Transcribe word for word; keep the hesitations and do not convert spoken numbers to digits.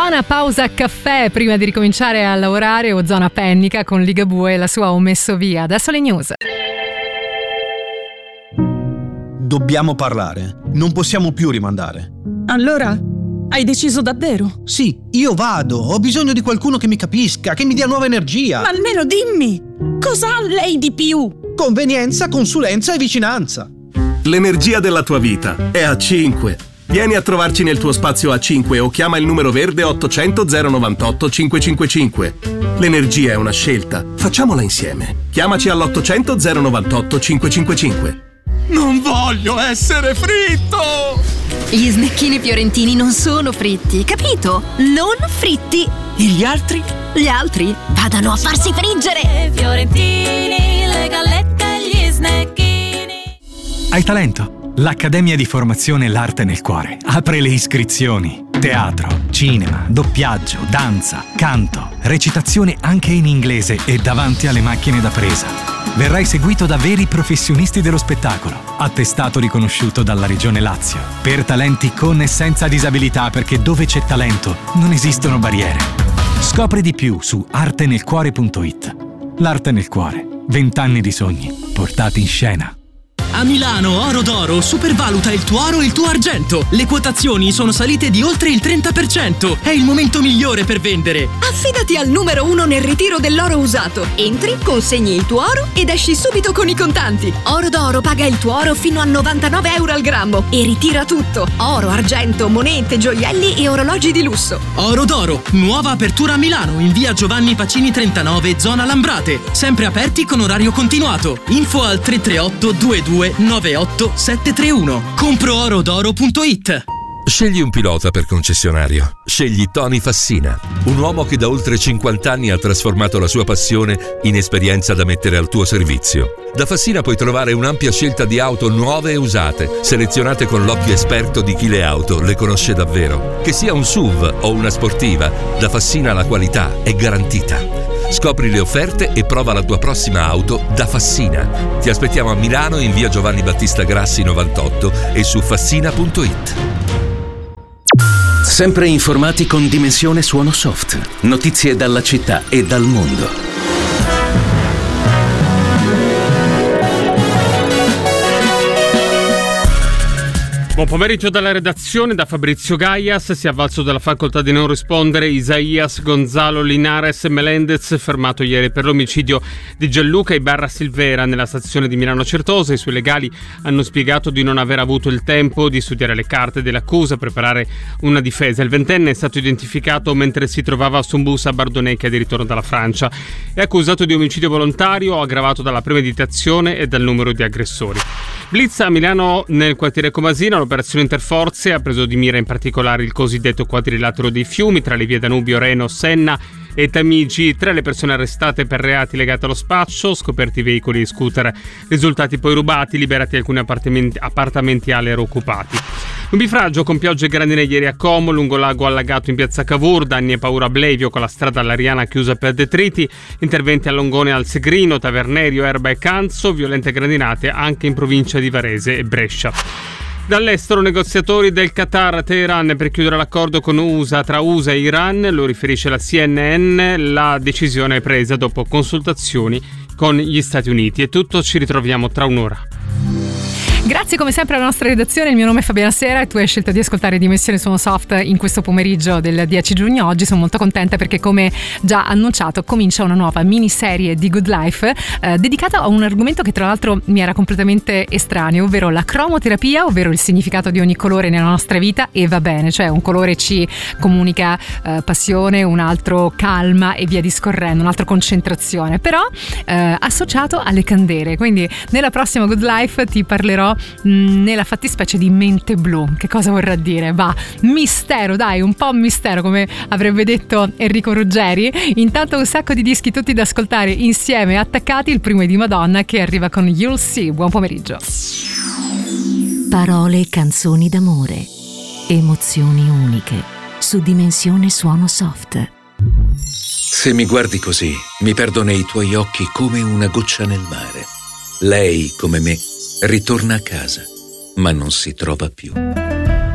Zona pausa caffè prima di ricominciare a lavorare, o zona pennica con Ligabue e la sua Ho messo via. Adesso le news. Dobbiamo parlare, non possiamo più rimandare. Allora, hai deciso davvero? Sì, io vado, ho bisogno di qualcuno che mi capisca, che mi dia nuova energia. Ma almeno dimmi, cosa ha lei di più? Convenienza, consulenza e vicinanza. L'energia della tua vita è A cinque. Vieni a trovarci nel tuo spazio A cinque o chiama il numero verde ottocento zero novantotto cinquecentocinquantacinque. L'energia è una scelta, facciamola insieme. Chiamaci all'ottocento zero novantotto cinquecentocinquantacinque. Non voglio essere fritto! Gli snecchini fiorentini non sono fritti, capito? Non fritti! E gli altri? Gli altri vadano a farsi friggere! Fiorentini, le gallette e gli snecchini. Hai talento? L'Accademia di Formazione L'Arte nel Cuore apre le iscrizioni. Teatro, cinema, doppiaggio, danza, canto, recitazione anche in inglese e davanti alle macchine da presa. Verrai seguito da veri professionisti dello spettacolo, attestato riconosciuto dalla Regione Lazio, per talenti con e senza disabilità, perché dove c'è talento non esistono barriere. Scopri di più su arte nel cuore punto it. L'Arte nel Cuore, vent'anni di sogni portati in scena. A Milano Oro d'Oro supervaluta il tuo oro e il tuo argento. Le quotazioni sono salite di oltre il trenta per cento. È il momento migliore per vendere. Affidati al numero uno nel ritiro dell'oro usato. Entri, consegni il tuo oro ed esci subito con i contanti. Oro d'Oro paga il tuo oro fino a novantanove euro al grammo e ritira tutto: oro, argento, monete, gioielli e orologi di lusso. Oro d'Oro, nuova apertura a Milano in via Giovanni Pacini trentanove, zona Lambrate. Sempre aperti con orario continuato. Info al tre tre otto due due nove otto sette tre uno. compro oro d'oro punto it. Scegli un pilota per concessionario. Scegli Tony Fassina, un uomo che da oltre cinquanta anni ha trasformato la sua passione in esperienza da mettere al tuo servizio. Da Fassina puoi trovare un'ampia scelta di auto nuove e usate, selezionate con l'occhio esperto di chi le auto le conosce davvero. Che sia un S U V o una sportiva, da Fassina la qualità è garantita. Scopri le offerte e prova la tua prossima auto da Fassina. Ti aspettiamo a Milano in via Giovanni Battista Grassi novantotto e su fassina punto it. Sempre informati con Dimensione Suono Soft. Notizie dalla città e dal mondo. Buon pomeriggio dalla redazione, da Fabrizio Gaias. Si è avvalso della facoltà di non rispondere Isaías Gonzalo Linares Melendez, fermato ieri per l'omicidio di Gianluca Ibarra Silvera nella stazione di Milano Certosa. I suoi legali hanno spiegato di non aver avuto il tempo di studiare le carte dell'accusa, preparare una difesa. Il ventenne è stato identificato mentre si trovava su un bus a Bardonecchia di ritorno dalla Francia. È accusato di omicidio volontario aggravato dalla premeditazione e dal numero di aggressori. Blitz a Milano nel quartiere Comasina. L'operazione Interforze ha preso di mira in particolare il cosiddetto quadrilatero dei fiumi tra le vie Danubio, Reno, Senna e Tamigi. Tre le persone arrestate per reati legati allo spaccio, scoperti veicoli e scooter risultati poi rubati, liberati alcuni appartamenti, appartamenti all'ero occupati. Un bifragio con piogge e grandine ieri a Como, lungo lago allagato in piazza Cavour, danni e paura a Blevio con la strada all'Ariana chiusa per detriti, interventi a Longone e al Segrino, Tavernerio, Erba e Canzo, violente grandinate anche in provincia di Varese e Brescia. Dall'estero, negoziatori del Qatar a Teheran per chiudere l'accordo con U S A tra U S A e Iran, lo riferisce la C N N. La decisione è presa dopo consultazioni con gli Stati Uniti. È tutto, ci ritroviamo tra un'ora. Grazie come sempre alla nostra redazione, il mio nome è Fabiana Sera e tu hai scelto di ascoltare Dimensione Suono Soft in questo pomeriggio del dieci giugno. Oggi sono molto contenta perché, come già annunciato, comincia una nuova miniserie di Good Life eh, dedicata a un argomento che tra l'altro mi era completamente estraneo, ovvero la cromoterapia, ovvero il significato di ogni colore nella nostra vita. E va bene, cioè un colore ci comunica eh, passione, un altro calma e via discorrendo, un altro concentrazione, però eh, associato alle candele. Quindi nella prossima Good Life ti parlerò nella fattispecie di mente blu. Che cosa vorrà dire? Va, mistero, dai, un po' mistero, come avrebbe detto Enrico Ruggeri. Intanto un sacco di dischi tutti da ascoltare insieme, attaccati. Il primo è di Madonna, che arriva con You'll See. Buon pomeriggio. Parole e canzoni d'amore, emozioni uniche, su Dimensione Suono Soft. Se mi guardi così, mi perdo nei tuoi occhi come una goccia nel mare. Lei, come me, ritorna a casa, ma non si trova più.